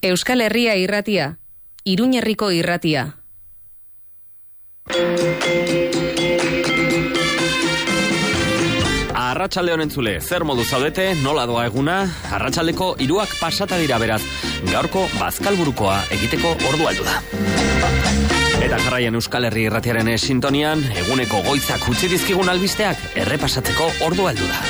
Euskal Herria irratia, Iruñerriko irratia. Arratsalde honen zule, zer modu zaudete, nola doa eguna? Arratsaldeko 3 pasata dira beraz. Gaurko bazkalburukoa egiteko ordu heldu da. Eta jarraian Euskal Herri irratiaren sintonian, eguneko goitzak utzi dizkigun albisteak errepasatzeko ordu heldu da.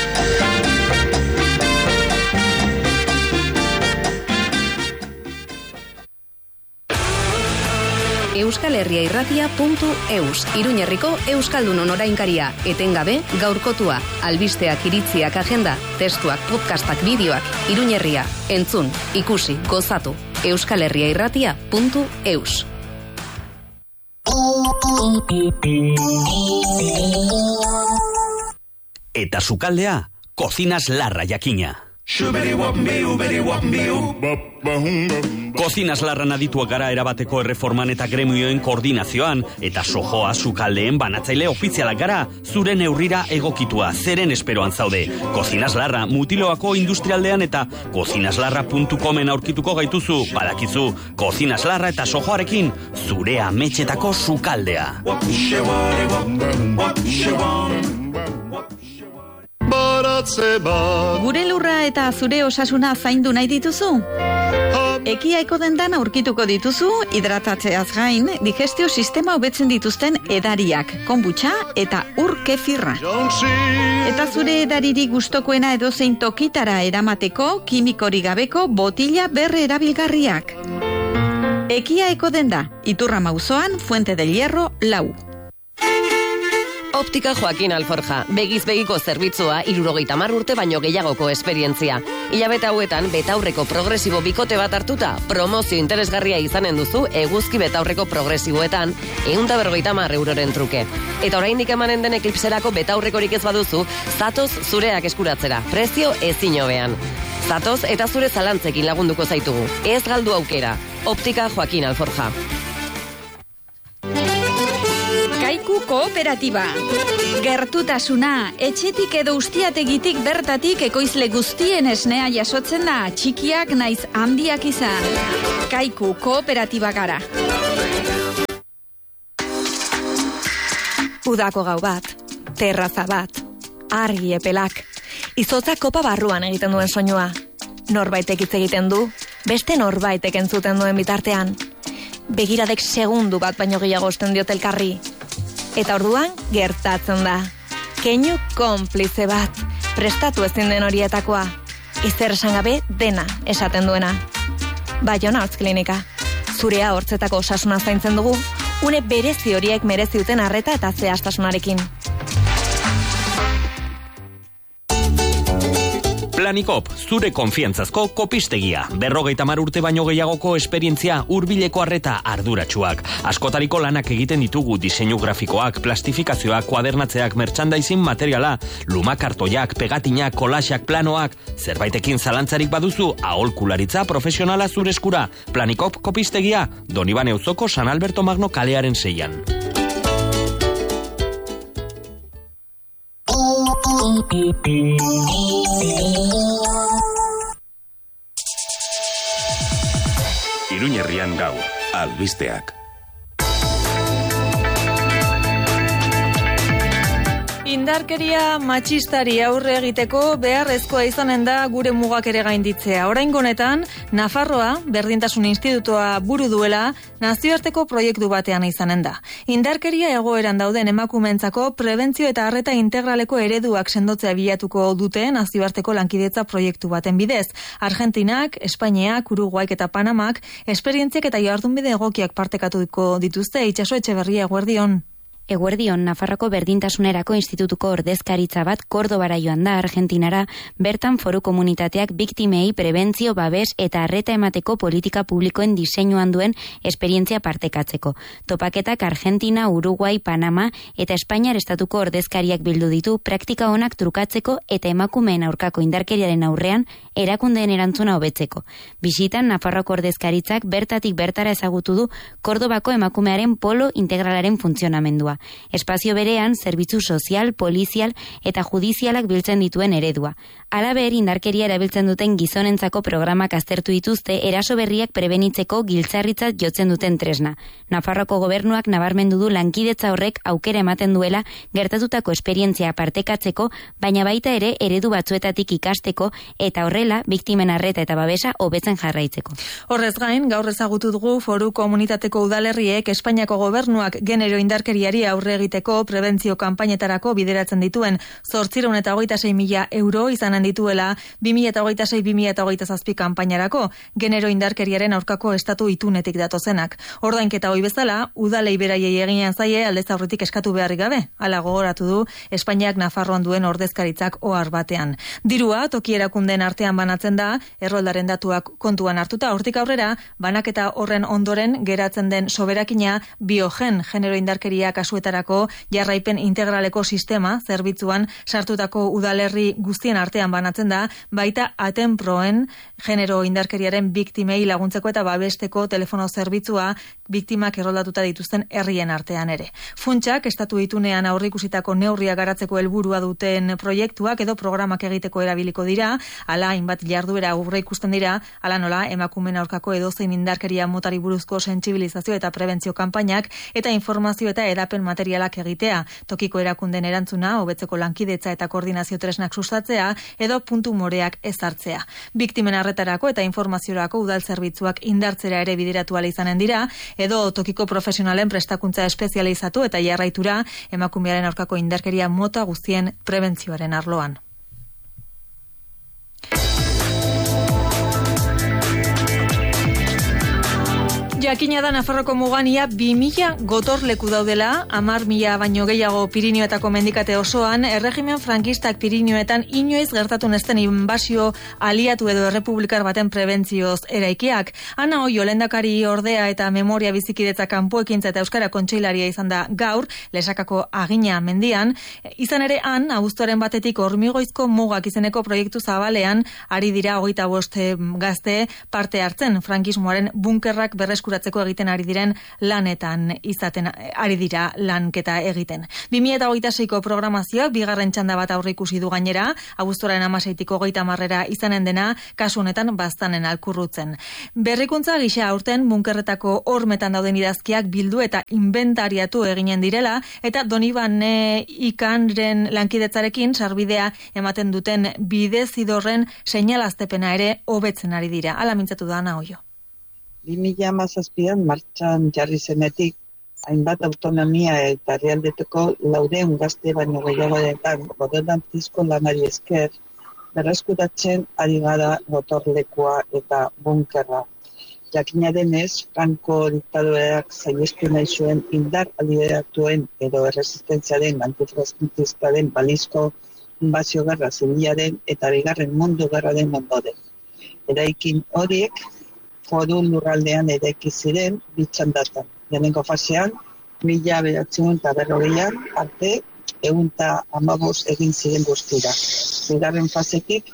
euskalherriairratia.eus, Iruñerriko Euskaldunon orainkaria, etengabe gaurkotua, albisteak, iritziak, agenda, testuak, podcastak, bideoak, Iruñerria, entzun, ikusi, gozatu, euskalherriairratia.eus. Eta sukaldea, Cocinas Larra jakina. Cocinas Larran adituak gara erabateko erreforman eta gremioen koordinazioan, eta sojoa sukaldeen banatzaile ofizialak gara, zure neurrira egokitua, zeren esperoan zaude. Cocinas Larra Mutiloako industrialdean eta cocinaslarra.comen aurkituko gaituzu, badakizu, Cocinas Larra eta sojoarekin, zure ametxetako sukaldea. Gure lurra eta zure osasuna zaindu nahi dituzu? Ekia ekodendan aurkituko dituzu, hidratatzeaz gain, digestio sistema hobetzen dituzten edariak, konbutxa eta ur kefirra. Eta zure edariri gustokoena edozein tokitara eramateko, kimikori gabeko botila berre erabilgarriak. Ekia ekodenda, Iturrama auzoan, Fuente del Hierro, 4. Optika Joaquin Alforja, begiz begiko zerbitzua 70 urte baino gehiagoko esperientzia. Hilabete hauetan betaurreko progresibo bikote bat hartuta, promozio interesgarria izanen duzu eguzki betaurreko progresiboetan 150 euroren truke. Eta oraindik emanen den eklipserako betaurrekorik ez baduzu, zatoz zureak eskuratzera, prezio ezin hobean. Zatoz eta zure zalantzekin lagunduko zaitugu. Ez galdu aukera. Optika Joaquin Alforja. Kaiku Kooperatiba. Gertutasuna, etxetik edo ustiategitik bertatik ekoizle guztien esnea jasotzen da, txikiak naiz handiak izan. Kaiku Kooperatiba gara. Udako gau bat, terraza bat, argi epelak. Izotza kopa barruan egiten duen soinua. Norbaitek hitz egiten du, beste norbaitek entzuten duen bitartean. Begiradek segundu bat baino gehiago osten diot elkarri. Eta orduan gertatzen da. Keinu konplize bat, prestatu ezin den horietakoa. Ezer esan gabe dena esaten duena. Baiona Hortz Klinika. Zurea hortzetako osasuna zaintzen dugu, une berezi horiek merezi duten arreta eta zehaztasunarekin. Planikop, zure konfiantzazko kopistegia. 50 urte baino gehiagoko esperientzia, hurbileko arreta arduratsuak. Askotariko lanak egiten ditugu diseinu grafikoak, plastifikazioak, kuadernatzeak, merchandising materiala, lumakartoiak, pegatinak, kolaxak, planoak. Zerbaitekin zalantzarik baduzu, aholkularitza profesionala zure eskura. Planikop kopistegia, Donibane auzoko San Alberto Magno kalearen 6an. Iruñerrian gaur, albisteak. Indarkeria matxistari aurre egiteko beharrezkoa izanen da gure mugak ere gainditzea. Oraingo honetan, Nafarroa, Berdintasun Institutoa buru duela, nazioarteko proiektu batean izanen da. Indarkeria egoeran dauden emakumeentzako prebentzio eta arreta integraleko ereduak sendotzea bilatuko dute nazioarteko lankidetza proiektu baten bidez. Argentinak, Espainiak, Uruguaik eta Panamak esperientziak eta jardunbide egokiak partekatuko dituzte. Itxaso Etxeberria, eguerdion. Eguerdion, Nafarroko Berdintasunerako Institutuko ordezkaritza bat Kordobara joan da Argentinara, bertan foru komunitateak biktimei prebentzio, babes eta arreta emateko politika publikoen diseinuan duen esperientzia partekatzeko. Topaketak Argentina, Uruguai, Panama eta Espainiar estatuko ordezkariak bildu ditu praktika onak trukatzeko eta emakumeen aurkako indarkeriaren aurrean erakundeen erantzuna hobetzeko. Bisitan, Nafarroko ordezkaritzak bertatik bertara ezagutu du Kordobako emakumearen polo integralaren funtzionamendua. Espazio berean, zerbitzu sozial, polizial eta judizialak biltzen dituen eredua. Halaber, indarkeria erabiltzen duten gizonentzako programak aztertu dituzte eraso berriak prebenitzeko giltzarritzat jotzen duten tresna. Nafarroako gobernuak nabarmendu du lankidetza horrek aukera ematen duela gertatutako esperientzia partekatzeko, baina baita ere eredu batzuetatik ikasteko eta horrela biktimen arreta eta babesa hobetzen jarraitzeko. Horrez gain, gaur ezagutu dugu Foru Komunitateko udalerriek Espainiako gobernuak genero indarkeriari aurre egiteko prebentzio kanpainetarako bideratzen dituen 826.000 euro izanen dituela 2026-2027 kanpainarako genero indarkeriaren aurkako estatu itunetik datozenak. Ordainketa hoi bezala, udalei beraiei eginean zaie aldez aurretik eskatu beharrik gabe. Hala gogoratu du Espainiak Nafarroan duen ordezkaritzak ohar batean. Dirua toki erakundeen artean banatzen da, erroldaren datuak kontuan hartuta, hortik aurrera, banaketa horren ondoren geratzen den soberakina biogen genero indarkeria kasuetarako jarraipen integraleko sistema zerbitzuan sartutako udalerri guztien artean banatzen da, baita Atenproen genero indarkeriaren biktimei laguntzeko eta babesteko telefono zerbitzua biktimak erroldatuta dituzten herrien artean ere. Funtsak estatu itunean aurreikusitako neurriak garatzeko helburua duten proiektuak edo programak egiteko erabiliko dira, hala hainbat jarduera aurreikusten dira, hala nola emakumeen aurkako edozein indarkeria motari buruzko sentsibilizazio eta prebentzio kanpainak eta informazio eta edapen materialak egitea, tokiko erakundeen erantzuna, hobetzeko lankidetza eta koordinazio tresnak sustatzea edo puntu moreak ezartzea. Biktimen arretarako eta informaziorako udal zerbitzuak indartzera ere bideratu ahal izanen dira, edo tokiko profesionalen prestakuntza espezializatu eta jarraitura emakumearen aurkako indarkeria mota guztien prebentzioaren arloan. Jakina da Nafarroko mugania 2000 gotorleku daudela, 10.000 baino gehiago Pirinioetako mendikate osoan, erregimen frankistak Pirinioetan inoiz gertatu nesten inbasio aliatu edo errepublikar baten prebentzioz eraikiak. Ana Oio lehendakari ordea eta memoria bizikidetza kanpoekintza eta euskara kontseilaria izan da gaur, Lesakako Agina mendian, izan ere han, abuztuaren batetik Hormigoizko mugak izeneko proiektu zabalean, ari dira 25 gazte parte hartzen, frankismoaren bunkerrak berreskuratzeko egiten ari diren lanetan izaten ari dira lanketa egiten. 2026ko programazioak bigarren txanda bat aurreikusi du gainera, abuztuaren 16tik 30 izanen dena, kasu honetan Baztanen Alkurrutzen. Berrikuntza gisa aurten bunkerretako hormetan dauden idazkiak bildu eta inventariatu eginen direla, eta Donibane Ikanren lankidetzarekin sarbidea ematen duten bidezidorren seinalaztepena ere hobetzen ari dira. Hala mintzatu da Ana Oio. 2017an martxan jarri zenetik, hainbat autonomia eta herrialdetako 400 gazte baino gehiagoetan gobernantizko lanari esker, berreskuratzen ari gara gotorlekua eta bunkerra. Jakina denez, Franco diktadoreak saihestu nahi zuen indar aliatuen edo erresistentziaren antifrankistaren balizko inbasio gerra zibilaren eta bigarren mundu gerraren ondoren. Eraikin horiek Foru lurraldean eraiki ziren bitxandatan. Lehenengo fasean, 1940 arte 115 egin ziren guztira. Bigarren fasetik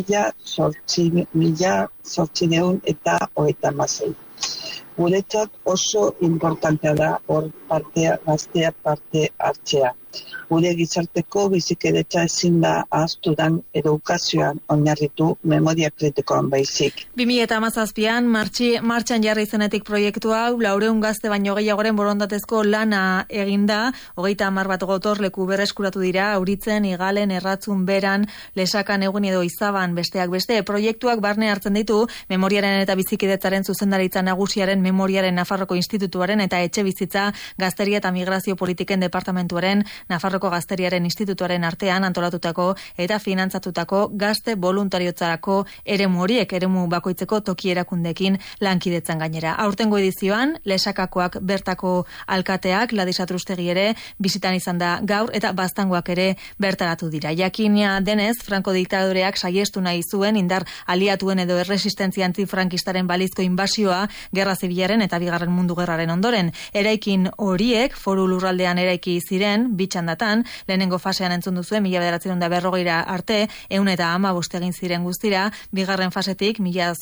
1836. Guretzat oso importantea da hor gaztea parte hartzea. Gure gizarteko bizikidetza ezin da ahaztudan edukazioan oinarritu memoria kritikoan baizik. 2017an martxan jarri zenetik proiektu hau 400 gazte baino gehiagoren borondatezko lana eginda, 30 bat gotorleku berreskuratu dira, Auritzen, Igalen, Erratzun, Beran, Lesakan, Egun edo Izaban besteak beste. Proiektuak barne hartzen ditu memoriaren eta bizikidetzaren zuzendaritza nagusiaren, memoriaren Nafarroko Institutuaren eta Etxebizitza, Gazteria eta Migrazio Politiken Departamentuaren, Nafarroko Gazteriaren Institutuaren artean antolatutako eta finantzatutako gazte voluntariotzarako eremu horiek, eremu bakoitzeko toki erakundekin lankidetzan gainera. Aurtengo edizioan, Lesakakoak bertako alkateak, Ladisatrustegi ere bizitan izan da gaur eta Baztangoak ere bertaratu dira. Jakina denez, Franco diktadoreak saiestu nahi zuen indar aliatuen edo erresistentzia antifrankistaren balizko inbasioa Gerra Zibilaren eta Bigarren Mundu Gerraren ondoren. Eraikin horiek foru lurraldean eraiki ziren, txandatan, lehenengo fasean entzun duzue 1940 arte, 115 egin ziren guztira, bigarren fasetik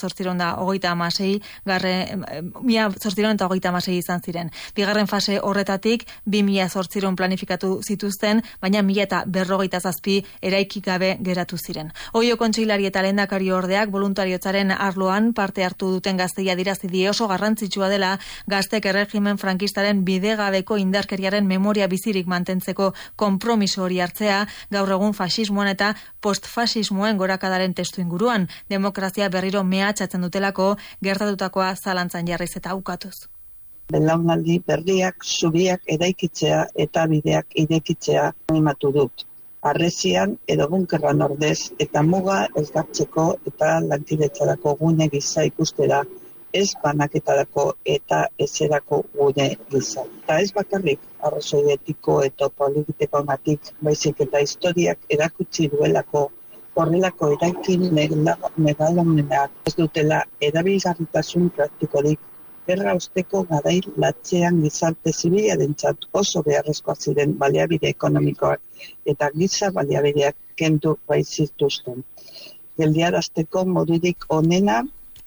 1836 izan ziren. Bigarren fase horretatik 2008 planifikatu zituzten, baina 1047 eraiki gabe geratu ziren. Oio kontseilari eta lehendakari ordeak voluntariotzaren arloan parte hartu duten gazteia dirazi oso garrantzitsua dela gaztek erregimen frankistaren bidegabeko indarkeriaren memoria bizirik mantentzeko konpromiso hori hartzea, gaur egun faxismoan eta postfaxismoen gorakadaren testu inguruan, demokrazia berriro mehatxatzen dutelako gertatutakoa zalantzan jarriz eta ukatuz. Belaunaldi berriak, zubiak eraikitzea eta bideak irekitzea animatu dut. Harresian edo bunkerran ordez eta muga elkartzeko eta lankidetzarako gune gisa ikustera, ez banaketarako eta ezerako gune gisa. Eta ez bakarrik arrazoi etiko eta politikoagatik, baizik eta historiak erakutsi duelako horrelako eraikin megalomenak ez dutela erabilgarritasun praktikorik. Gerra osteko garai latzean gizarte zibilarentzat oso beharrezkoak ziren baliabide ekonomikoak eta giza baliabideak kendu baitzituzten. Geldiarazteko modurik onena.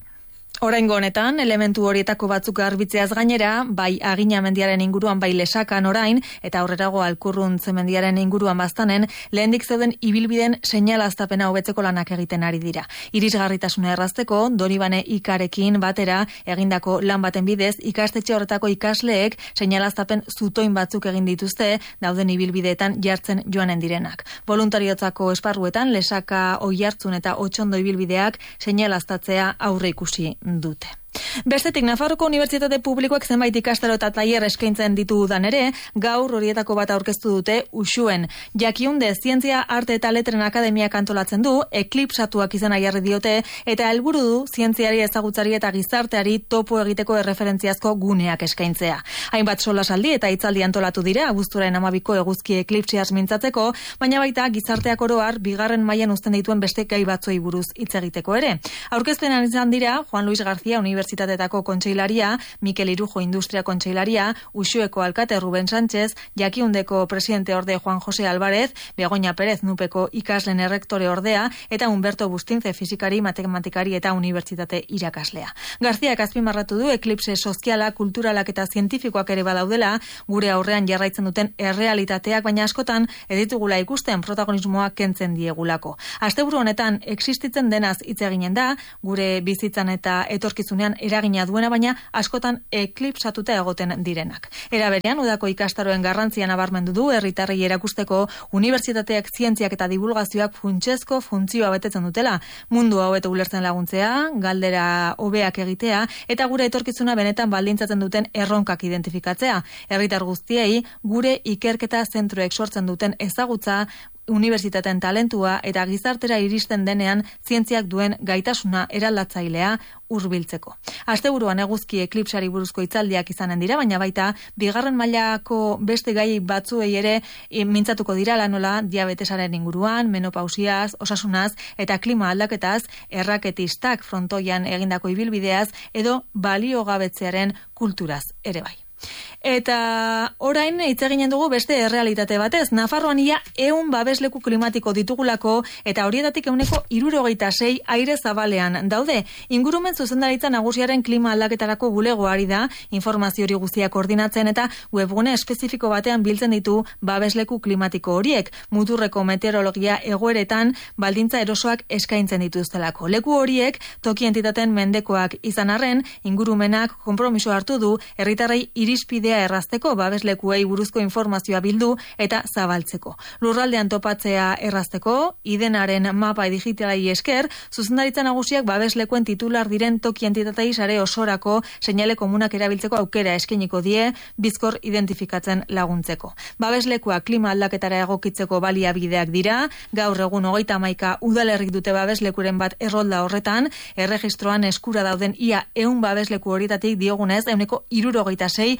Oraingo honetan, elementu horietako batzuk garbitzeaz gainera, bai Agina mendiaren inguruan bai Lesakan orain, eta aurrerago Alkurruntz mendiaren inguruan baztanen, lehendik zeuden ibilbiden seinalaztapena hobetzeko lanak egiten ari dira. Irisgarritasuna errazteko, Donibane Ikarekin batera, egindako lan baten bidez, ikastetxe horretako ikasleek seinalaztapen zutoin batzuk egin dituzte, dauden ibilbideetan jartzen joanen direnak. Voluntariotzako esparruetan, Lesaka, Oiartzun eta Otsondo ibilbideak seinalaztatzea aurre ikusi dute. Bestetik, Nafarroko Unibertsitate Publikoak zenbait ikastaro eta tailer eskaintzen ditu udan ere, gaur horietako bat aurkeztu dute Uxuen. Jakiunde Zientzia, Arte eta Letren Akademiak antolatzen du, eklipsatuak izena jarri diote, eta helburu du zientziari, ezagutzari eta gizarteari topo egiteko erreferentziazko guneak eskaintzea. Hainbat solasaldi eta hitzaldi antolatu dira, abuztuaren 12ko eguzki eklipsiaz mintzatzeko, baina baita gizarteak oroar bigarren mailan uzten dituen beste gai batzuei buruz hitz egiteko ere. Aurkezpenan izan dira Juan Luis García Unibertsitateetako kontseilaria, Mikel Irujo Industria kontseilaria, Uxueko alkate Ruben Sánchez, Jakiundeko presidente orde Juan José Álvarez, Begoña Pérez Nupeko ikaslen errektore ordea eta Humberto Bustinze fisikari, matematikari eta unibertsitate irakaslea. Garziak azpimarratu du eklipse soziala, kulturalak eta zientifikoak ere badaudela, gure aurrean jarraitzen duten errealitateak, baina askotan editugula ikusten protagonismoa kentzen diegulako. Asteburu honetan existitzen denaz hitz eginen da, gure bizitzan eta etorkizunean eragina duena, baina askotan eklipsatuta egoten direnak. Era berean, udako ikastaroen garrantzia nabarmendu du herritarrei erakusteko unibertsitateak zientziak eta divulgazioak funtsezko funtzioa betetzen dutela, mundu hobeto ulertzen laguntzea, galdera hobeak egitea eta gure etorkizuna benetan baldintzatzen duten erronkak identifikatzea. Herritar guztiei gure ikerketa zentroek sortzen duten ezagutza, unibertsitateen talentua eta gizartera iristen denean zientziak duen gaitasuna eraldatzailea hurbiltzeko. Asteburuan eguzki eklipsari buruzko hitzaldiak izanen dira, baina baita bigarren mailako beste gai batzuei ere mintzatuko dira, nola diabetesaren inguruan, menopausiaz, osasunaz eta klima aldaketaz, erraketistak frontoian egindako ibilbideaz edo baliogabetzearen kulturaz ere bai. Eta orain hitz eginen dugu beste errealitate batez. Nafarroan ia 100 babesleku klimatiko ditugulako eta horietatik 76 aire zabalean daude. Ingurumen zuzendaritza nagusiaren klima aldaketarako bulegoari da, informazio hori guztia koordinatzen eta webgune espezifiko batean biltzen ditu babesleku klimatiko horiek, muturreko meteorologia egoeretan baldintza erosoak eskaintzen dituztelako. Leku horiek toki entitaten mendekoak izan arren, ingurumenak konpromiso hartu du herritarrei irizpidea errazteko, babeslekuei buruzko informazioa bildu eta zabaltzeko. Lurraldean topatzea errazteko, idenaren mapa digitalai esker, zuzendaritza nagusiak babeslekoen titular diren toki entitatei sare osorako seinale komunak erabiltzeko aukera eskainiko die, bizkor identifikatzen laguntzeko. Babeslekua klima aldaketara egokitzeko baliabideak dira, gaur egun 31 udalerrik dute babeslekuren bat errolda horretan, erregistroan eskura dauden ia 100 babesleku horietatik diogunez 76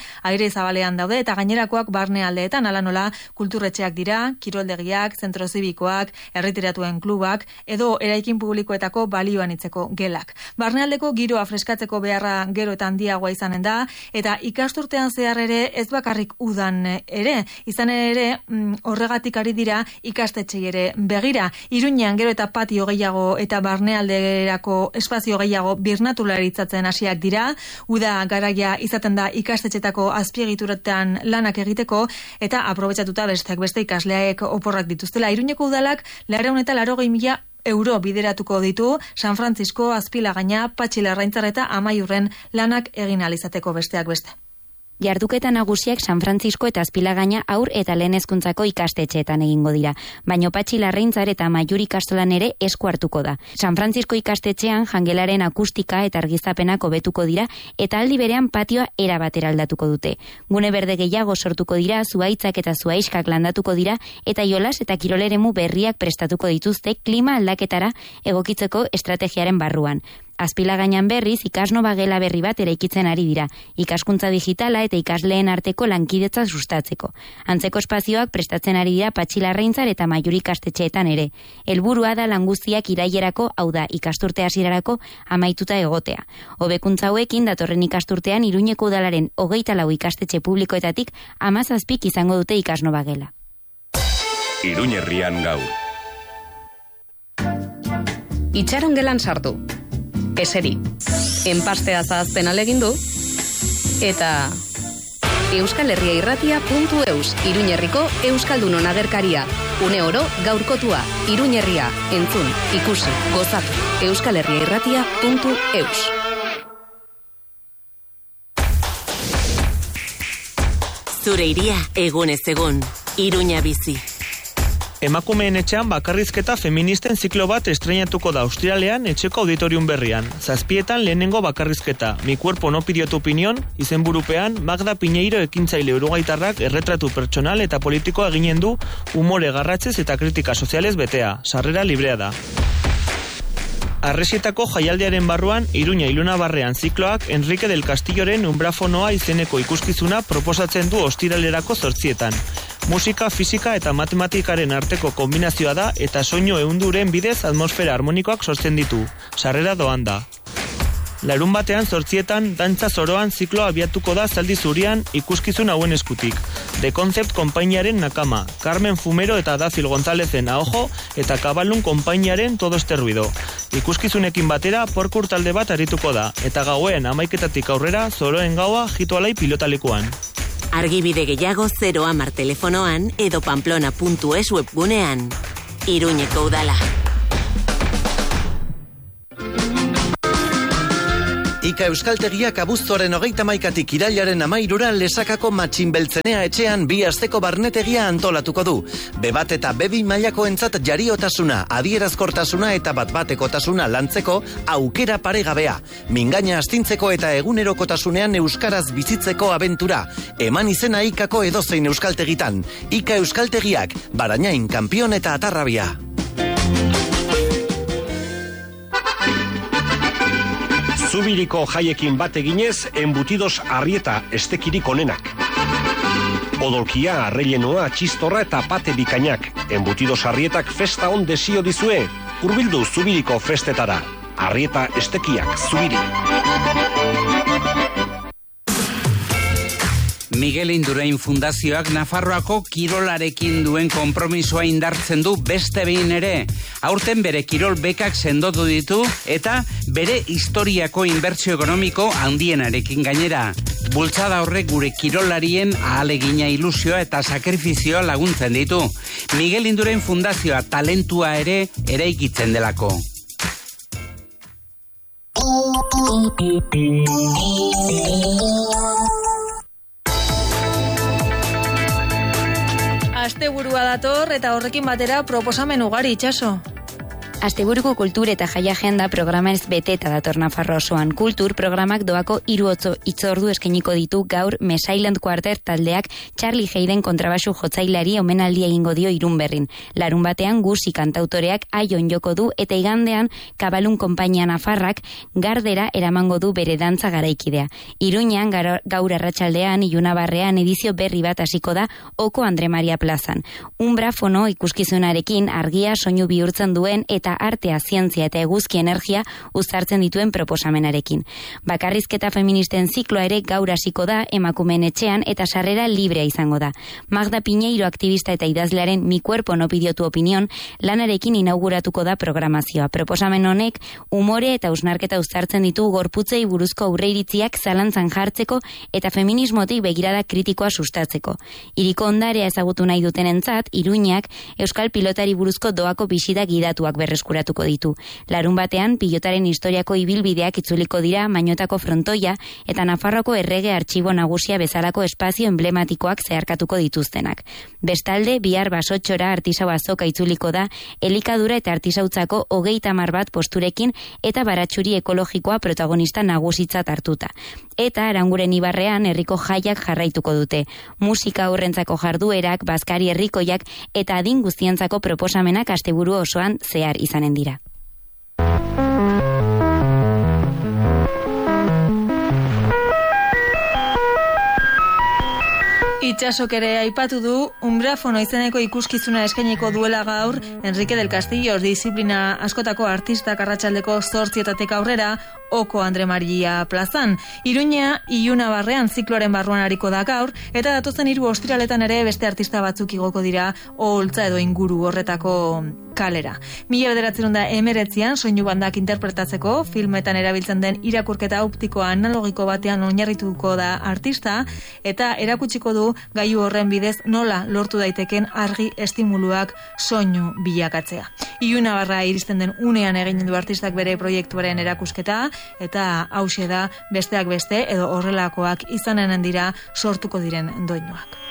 aire zabalean daude eta gainerakoak barnealdeetan, hala nola kulturretxeak dira, kiroldegiak, zentro zibikoak, erretiratuen klubak edo eraikin publikoetako balioan itzeko gelak. Barnealdeko giroa freskatzeko beharra gero eta handiagoa izanen da eta ikasturtean zehar ere ez bakarrik udan ere, izan ere horregatik ari dira ikastetxei ere begira. Iruñean gero eta patio gehiago eta barnealderako espazio gehiago birnaturaritzatzen hasiak dira, uda garaia izaten da ikastetxetako azpiegituretan lanak egiteko eta aprobetxatuta besteak beste ikasleak oporrak dituztela. Iruñeko udalak 280.000 euro bideratuko ditu San Francisco, Azpilagaina, Patxi Larraintzar eta Amaiurren lanak egin ahal izateko besteak beste. Jarduketa nagusiak San Francisco eta Azpilagaina haur eta lehen hezkuntzako ikastetxeetan egingo dira, baino Patxi Larraintzar eta Amaiur ikastolan ere esku hartuko da. San Francisco ikastetxean jangelaren akustika eta argiztapenak hobetuko dira eta aldi berean patioa erabatera aldatuko dute. Gune berde gehiago sortuko dira, zuhaitzak eta zuhaiskak landatuko dira eta jolas eta kiroleremu berriak prestatuko dituzte klima aldaketara egokitzeko estrategiaren barruan. Azpilagainan berriz ikasnova gela berri bat eraikitzen ari dira, ikaskuntza digitala eta ikasleen arteko lankidetza sustatzeko. Antzeko espazioak prestatzen ari dira Patxi Larraintzar eta Amaiur ikastetxeetan ere. Helburua da lan guztiak irailerako, hau da, ikasturte hasierarako amaituta egotea. Hobekuntza hauekin datorren ikasturtean Iruñeko udalaren 24 ikastetxe publikoetatik 17 izango dute ikasnova gela. Iruñerrian gaur. Itxaron gelan sartu. Eseri. Enpastea zahazten alegindu eta euskalherriairratia.eus Iruñerriko Euskaldunon agerkaria. Une oro gaurkotua. Iruñerria. Entzun, ikusi, gozatu. euskalherriairratia.eus. Zure iria egunez egun. Iruña bizi. Emakumeen etxean bakarrizketa feministen ziklo bat estreinatuko da Australian etxeko auditorium berrian. 7 lehenengo bakarrizketa. Mi cuerpo no pidió tu opinión, izenburupean Magda Piñeiro ekintzaile uruguaitarrak erretratu pertsonal eta politikoa eginen du umore garratzez eta kritika sozialez betea. Sarrera librea da. Arresietako jaialdiaren barruan, Iruña Iluna Barrean zikloak Enrique del Castilloren umbrafonoa izeneko ikuskizuna proposatzen du ostiralerako 8:00. Musika, fisika eta matematikaren arteko kombinazioa da eta soinu ehunduren bidez atmosfera harmonikoak sortzen ditu. Sarrera doan da. Larunbatean 8:00 dantza zoroan zikloa abiatuko da Zaldi Zurian ikuskizun hauen eskutik. The Concept konpainiaren Nakama, Carmen Fumero eta Dazil Gonzalezen Ahojo eta Kabalun konpainiaren Todo este ruido. Ikuskizunekin batera porkur talde bat arituko da eta gauen 11:00 aurrera zoroen gaua Jitoalai pilotalekuan. Argibide gehiago 010 telefonoan edo pamplona.es webgunean. Iruñeko udala. Ika Euskaltegiak abuztuaren 31 irailaren 13 Lesakako Matxinbeltzenea etxean 2 asteko barnetegia antolatuko du. B1 eta B2 mailakoentzat jariotasuna, adierazkortasuna eta bat-batekotasuna lantzeko aukera paregabea. Mingaina astintzeko eta egunerokotasunean euskaraz bizitzeko abentura. Eman izena Ikako edozein euskaltegitan. Ika Euskaltegiak, Barañain, Kanpion eta Atarrabia. Zubiriko jaiekin bat eginez, embutidos Arrieta estekirik onenak. Odolkia, arrellenoa, txistorra eta pate bikainak. Embutidos Arrietak festa on desio dizue. Hurbildu Zubiriko festetara. Arrieta estekiak, Zubiri. Miguel Indurain Fundazioak Nafarroako kirolarekin duen konpromisoa indartzen du beste behin ere. Aurten bere kirol bekak sendotu ditu eta bere historiako inbertsio ekonomiko handienarekin gainera. Bultzada horrek gure kirolarien ahalegina, ilusioa eta sakrifizioa laguntzen ditu. Miguel Indurain Fundazioa talentua ere eraikitzen delako. Asteburua dator eta horrekin batera proposamen ugari, Itxaso. Asteburuko kultur eta jaia agenda programa ez beteta dator Nafarroa osoan. Kultur programak doako 3 hitzordu eskainiko ditu gaur Mesailand Quarter taldeak Charlie Hayden kontrabasu jotzailari omenaldia egingo dio Irunberrin. Larun batean Gusi kantautoreak aion joko du eta igandean Kabalun konpainia Nafarrak Gardera eramango du bere dantza garaikidea. Iruñan gaur arratsaldean Ilunabarrean edizio berri bat hasiko da Oko Andre Maria plazan. Umbrafono ikuskizunarekin argia soinu bihurtzen duen eta artea, zientzia eta eguzki energia uztartzen dituen proposamenarekin. Bakarrizketa feministen zikloa ere gaur hasiko da emakumeen etxean eta sarrera librea izango da. Magda Piñeiro aktivista eta idazlearen Mi cuerpo no pidió tu opinión lanarekin inauguratuko da programazioa. Proposamen honek umore eta usnarketa uztartzen ditu gorputzei buruzko aurreiritziak zalantzan jartzeko eta feminismotik begirada kritikoa sustatzeko. Hiriko ondarea ezagutu nahi dutenentzat, Iruñak euskal pilotari buruzko doako bisita gidatuak berreskuratuko ditu. Larun batean, pilotaren historiako ibilbideak itzuliko dira Mañotako frontoia eta Nafarroko errege artxibo nagusia bezalako espazio emblematikoak zeharkatuko dituztenak. Bestalde, bihar Basotxora artisau azoka itzuliko da elikadura eta artisautzako 30 bat posturekin eta baratxuri ekologikoa protagonista nagusitzat hartuta. Eta Aranguren Ibarrean herriko jaiak jarraituko dute. Musika aurrentzako jarduerak, bazkari herrikoiak eta adin guztientzako proposamenak asteburu osoan zehar izanen dira. Itxasok ere aipatu du, Umbrafono izeneko ikuskizuna eskainiko duela gaur Enrique del Castillo disiplina askotako artistak arratsaldeko 8:00 aurrera Oko Andre Maria plazan. Iruña Ilunabarrean zikloaren barruan ariko da gaur, eta datozen 3 ostiraletan ere beste artista batzuk igoko dira Oholtza edo inguru horretako kalera. 1919an soinu bandak interpretatzeko filmetan erabiltzen den irakurketa optikoa analogiko batean oinarrituko da artista, eta erakutsiko du gailu horren bidez nola lortu daiteken argi estimuluak soinu bilakatzea. Ilunabarra iristen den unean egin du artistak bere proiektuaren erakusketa, eta hauxe da besteak beste edo horrelakoak izanen dira sortuko diren doinuak.